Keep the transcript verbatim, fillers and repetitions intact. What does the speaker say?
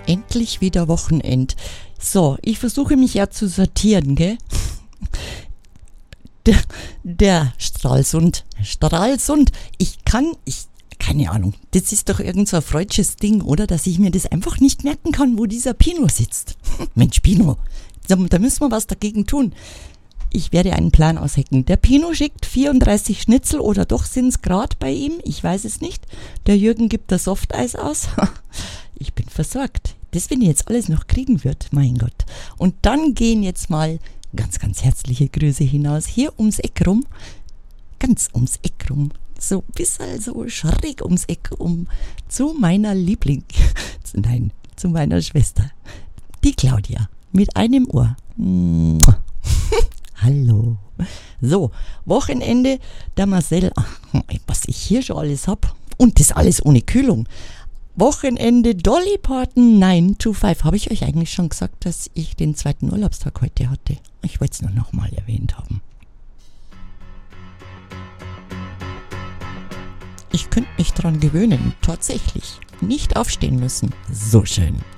Endlich wieder Wochenend. So, ich versuche mich ja zu sortieren, gell? Der, der Stralsund, Stralsund, ich kann, ich, keine Ahnung, das ist doch irgend so ein freudsches Ding, oder? Dass ich mir das einfach nicht merken kann, wo dieser Pino sitzt. Mensch, Pino, da, da müssen wir was dagegen tun. Ich werde einen Plan aushecken. Der Pino schickt vierunddreißig Schnitzel oder doch sind es gerade bei ihm, ich weiß es nicht. Der Jürgen gibt das Softeis aus. Ich bin versorgt. Das, wenn ich jetzt alles noch kriegen wird, mein Gott. Und dann gehen jetzt mal ganz, ganz herzliche Grüße hinaus, hier ums Eck rum, ganz ums Eck rum, so ein bisschen so schräg ums Eck um, zu meiner Liebling, nein, zu meiner Schwester, die Claudia, mit einem Ohr. Hallo. So, Wochenende, der Marcel, ach, was ich hier schon alles hab, und das alles ohne Kühlung. Wochenende Dolly Parton nine to five. Habe ich euch eigentlich schon gesagt, dass ich den zweiten Urlaubstag heute hatte? Ich wollte es nur noch mal erwähnt haben. Ich könnte mich dran gewöhnen, tatsächlich. Nicht aufstehen müssen. So schön.